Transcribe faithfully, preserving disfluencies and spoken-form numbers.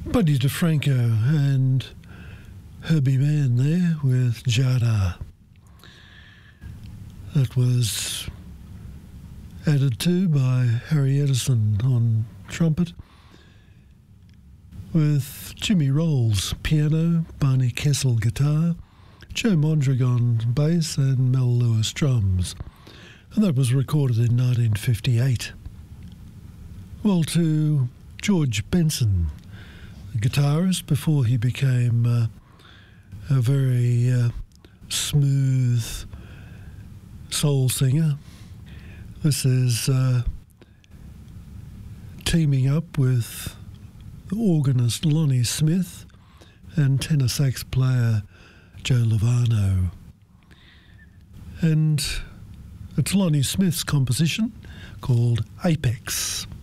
Buddy DeFranco and Herbie Mann there with Jada. That was added to by Harry Edison on trumpet, with Jimmy Rolls piano, Barney Kessel guitar, Joe Mondragon bass and Mel Lewis drums. And that was recorded in nineteen fifty-eight. Well, to George Benson, the guitarist, before he became uh, a very uh, smooth soul singer. This is uh, teaming up with the organist Lonnie Smith and tenor sax player Joe Lovano. And it's Lonnie Smith's composition called Apex.